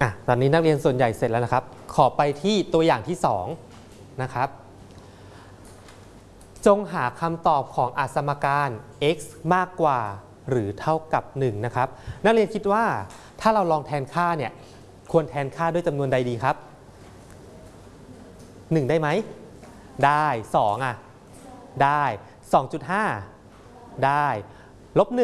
ตอนนี้นักเรียนส่วนใหญ่เสร็จแล้วนะครับขอไปที่ตัวอย่างที่2นะครับจงหาคำตอบของอสมการ x มากกว่าหรือเท่ากับ1นะครับนักเรียนคิดว่าถ้าเราลองแทนค่าเนี่ยควรแทนค่าด้วยจำนวนใดดีครับ1ได้ไหมได้2ได้ 2.5 ได้ลบ1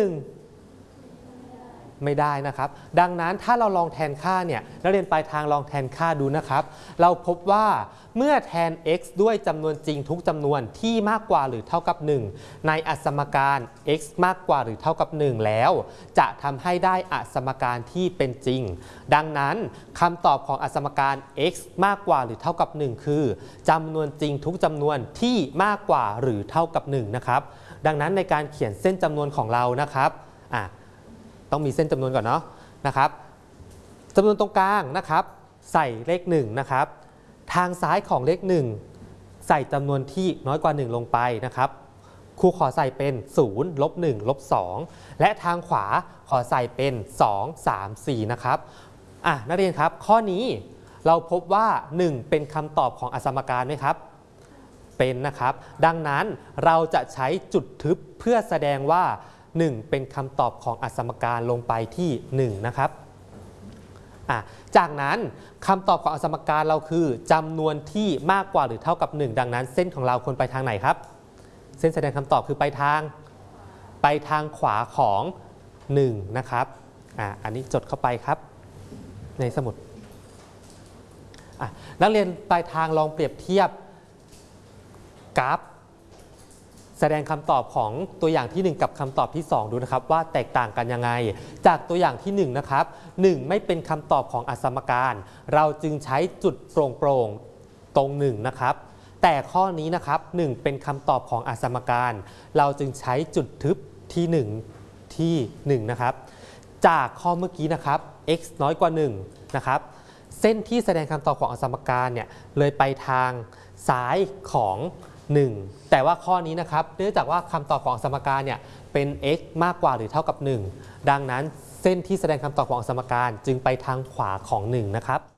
ไม่ได้นะครับดังนั้นถ้าเราลองแทนค่าเนี่ยนักเรียนปลายทางลองแทนค่าดูนะครับเราพบว่าเมื่อแทน x ด้วยจำนวนจริงทุกจำนวนที่มากกว่าหรือเท่ากับ1ในอสมการ x มากกว่าหรือเท่ากับ1แล้วจะทำให้ได้อสมการที่เป็นจริงดังนั้นคำตอบของอสมการ x มากกว่าหรือเท่ากับ1คือจำนวนจริงทุกจำนวนที่มากกว่าหรือเท่ากับ1นะครับดังนั้นในการเขียนเส้นจำนวนของเรานะครับต้องมีเส้นจำนวนก่อนเนาะนะครับจำนวนตรงกลางนะครับใส่เลข1นะครับทางซ้ายของเลข1ใส่จำนวนที่น้อยกว่า1ลงไปนะครับครูขอใส่เป็น0 ลบ1 ลบ2และทางขวาขอใส่เป็น2 3 4นะครับนักเรียนครับข้อนี้เราพบว่า1เป็นคำตอบของอสมการไหมครับเป็นนะครับดังนั้นเราจะใช้จุดทึบเพื่อแสดงว่า1เป็นคำตอบของอสมการลงไปที่1นะครับจากนั้นคำตอบของอสมการเราคือจำนวนที่มากกว่าหรือเท่ากับ1ดังนั้นเส้นของเราควรไปทางไหนครับเส้นแสดงคำตอบคือไปทางขวาของ1นะครับอันนี้จดเข้าไปครับในสมุดนักเรียนปลายทางลองเปรียบเทียบกราฟแสดงคำตอบของตัวอย่างที่1กับคำตอบที่2ดูนะครับว่าแตกต่างกันยังไงจากตัวอย่างที่1นะครับ1ไม่เป็นคำตอบของอสมการเราจึงใช้จุดโปร่งตรง1นะครับแต่ข้อนี้นะครับ1เป็นคำตอบของอสมการเราจึงใช้จุดทึบที่1นะครับจากข้อเมื่อกี้นะครับ x น้อยกว่า1นะครับเส้นที่แสดงคำตอบของอสมการเนี่ยเลยไปทางซ้ายของ1แต่ว่าข้อนี้นะครับเนื่องจากว่าคำตอบของสมการเนี่ยเป็น x มากกว่าหรือเท่ากับ1ดังนั้นเส้นที่แสดงคำตอบของสมการจึงไปทางขวาของ1นะครับ